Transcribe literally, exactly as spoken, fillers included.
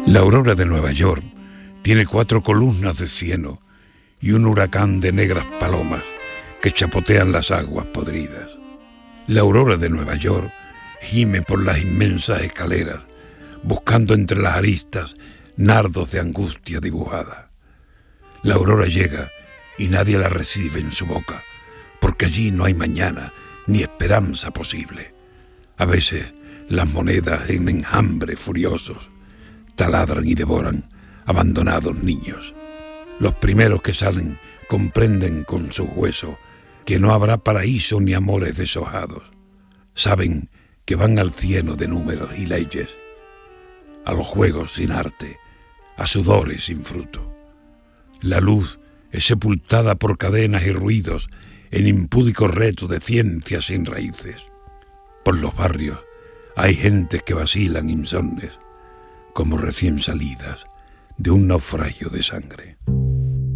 La aurora de Nueva York tiene cuatro columnas de cieno y un huracán de negras palomas que chapotean las aguas podridas. La aurora de Nueva York gime por las inmensas escaleras, buscando entre las aristas nardos de angustia dibujada. La aurora llega y nadie la recibe en su boca, porque allí no hay mañana ni esperanza posible. A veces las monedas en enjambre furiosos taladran y devoran abandonados niños. Los primeros que salen comprenden con sus huesos que no habrá paraíso ni amores deshojados. Saben que van al cieno de números y leyes, a los juegos sin arte, a sudores sin fruto. La luz es sepultada por cadenas y ruidos en impúdico reto de ciencias sin raíces. Por los barrios hay gentes que vacilan insomnes, como recién salidas de un naufragio de sangre.